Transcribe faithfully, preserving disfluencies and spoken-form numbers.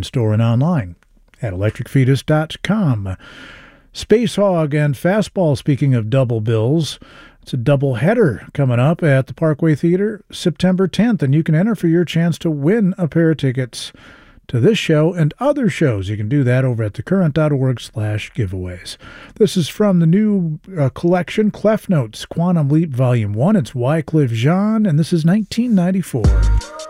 in-store and online at electric fetus dot com. Space Hog and Fastball, speaking of double bills, it's a double header coming up at the Parkway Theater September tenth, and you can enter for your chance to win a pair of tickets to this show and other shows. You can do that over at thecurrent.org slash giveaways. This is from the new uh, collection, Clef Notes, Quantum Leap Volume one. It's Wycliffe Jean, and this is nineteen ninety-four.